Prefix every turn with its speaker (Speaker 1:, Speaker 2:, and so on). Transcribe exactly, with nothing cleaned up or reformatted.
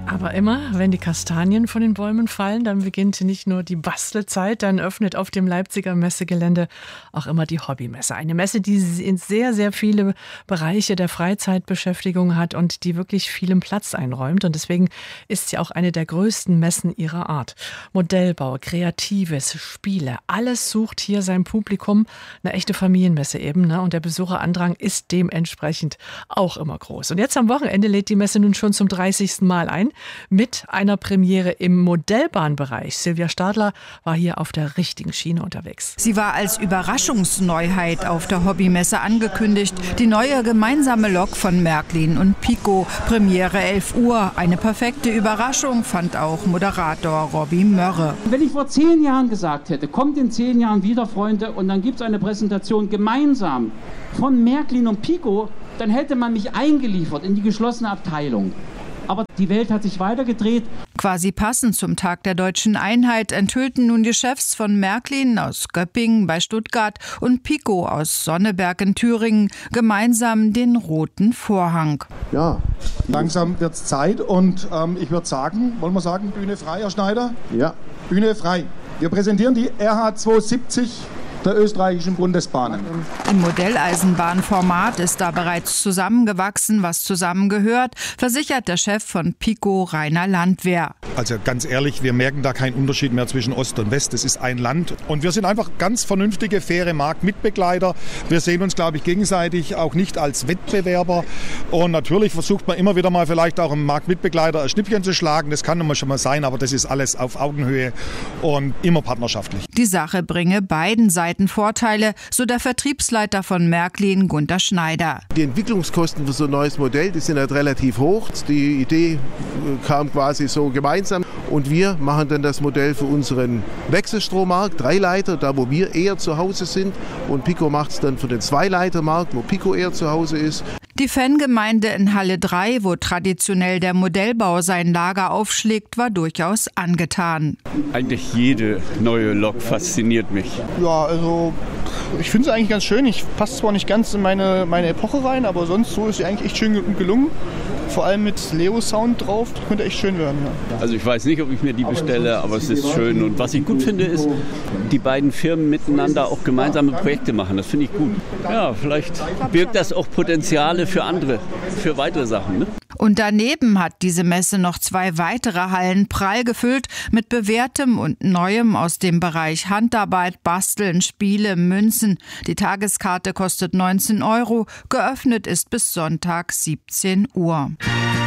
Speaker 1: Aber immer, wenn die Kastanien von den Bäumen fallen, dann beginnt nicht nur die Bastelzeit, dann öffnet auf dem Leipziger Messegelände auch immer die Hobbymesse. Eine Messe, die in sehr, sehr viele Bereiche der Freizeitbeschäftigung hat und die wirklich vielen Platz einräumt. Und deswegen ist sie auch eine der größten Messen ihrer Art. Modellbau, Kreatives, Spiele, alles sucht hier sein Publikum. Eine echte Familienmesse eben, ne? Und der Besucherandrang ist dementsprechend auch immer groß. Und jetzt am Wochenende lädt die Messe nun schon zum dreißigsten Mal ein. Mit einer Premiere im Modellbahnbereich. Silvia Stadler war hier auf der richtigen Schiene unterwegs.
Speaker 2: Sie war als Überraschungsneuheit auf der Hobbymesse angekündigt. Die neue gemeinsame Lok von Märklin und Pico. Premiere elf Uhr. Eine perfekte Überraschung, fand auch Moderator Robby Mörre.
Speaker 3: Wenn ich vor zehn Jahren gesagt hätte, kommt in zehn Jahren wieder, Freunde, und dann gibt es eine Präsentation gemeinsam von Märklin und Pico, dann hätte man mich eingeliefert in die geschlossene Abteilung. Aber die Welt hat sich weitergedreht.
Speaker 2: Quasi passend zum Tag der Deutschen Einheit enthüllten nun die Chefs von Märklin aus Göppingen bei Stuttgart und Pico aus Sonneberg in Thüringen gemeinsam den roten Vorhang.
Speaker 4: Ja, langsam wird es Zeit und ähm, ich würde sagen, wollen wir sagen, Bühne frei, Herr Schneider? Ja. Bühne frei. Wir präsentieren die R H zweihundertsiebzig der österreichischen Bundesbahnen.
Speaker 2: Im Modelleisenbahnformat ist da bereits zusammengewachsen, was zusammengehört, versichert der Chef von Pico, Rainer Landwehr.
Speaker 5: Also ganz ehrlich, wir merken da keinen Unterschied mehr zwischen Ost und West. Es ist ein Land und wir sind einfach ganz vernünftige, faire Marktmitbegleiter. Wir sehen uns, glaube ich, gegenseitig auch nicht als Wettbewerber. Und natürlich versucht man immer wieder mal vielleicht auch im Marktmitbegleiter ein Schnippchen zu schlagen. Das kann immer schon mal sein, aber das ist alles auf Augenhöhe und immer partnerschaftlich.
Speaker 2: Die Sache bringe beiden Seiten Vorteile, so der Vertriebsleiter von Märklin, Gunter Schneider.
Speaker 6: Die Entwicklungskosten für so ein neues Modell, die sind halt relativ hoch. Die Idee kam quasi so gemeinsam und wir machen dann das Modell für unseren Wechselstrommarkt, Dreileiter, da wo wir eher zu Hause sind, und Pico macht es dann für den Zweileitermarkt, wo Pico eher zu Hause ist.
Speaker 2: Die Fangemeinde in Halle drei, wo traditionell der Modellbau sein Lager aufschlägt, war durchaus angetan.
Speaker 7: Eigentlich jede neue Lok fasziniert mich.
Speaker 8: Ja, also ich finde es eigentlich ganz schön. Ich passe zwar nicht ganz in meine, meine Epoche rein, aber sonst so ist sie eigentlich echt schön gelungen. Vor allem mit Leo-Sound drauf, das könnte echt schön werden. Ja.
Speaker 7: Also ich weiß nicht, ob ich mir die bestelle, aber es ist schön. Und was ich gut finde, ist, die beiden Firmen miteinander auch gemeinsame Projekte machen. Das finde ich gut. Ja, vielleicht birgt das auch Potenziale für andere, für weitere Sachen. Ne?
Speaker 2: Und daneben hat diese Messe noch zwei weitere Hallen prall gefüllt mit Bewährtem und Neuem aus dem Bereich Handarbeit, Basteln, Spiele, Münzen. Die Tageskarte kostet neunzehn Euro, geöffnet ist bis Sonntag siebzehn Uhr.